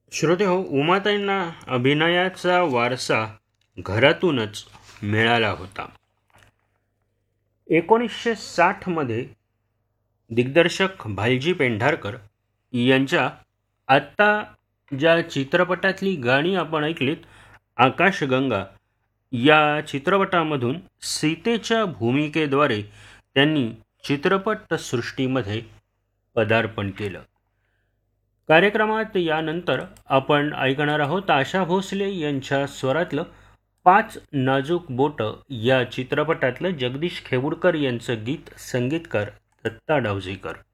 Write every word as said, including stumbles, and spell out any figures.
श्रोते हो, उमाताईंना अभिनयाचा वारसा घरातूनच मिळाला होता. एकोणीसशे साठमध्ये दिग्दर्शक भालजी पेंढारकर यांच्या आत्ता ज्या चित्रपटातली गाणी आपण ऐकलीत, आकाशगंगा या चित्रपटामधून सीतेच्या भूमिकेद्वारे त्यांनी चित्रपटसृष्टीमध्ये पदार्पण केलं. कार्यक्रमात यानंतर आपण ऐकणार आहोत आशा भोसले यांच्या स्वरातलं पाच नाजूक बोटं या चित्रपटातलं जगदीश खेवुडकर यांचं गीत, संगीतकार दत्ता डावजेकर.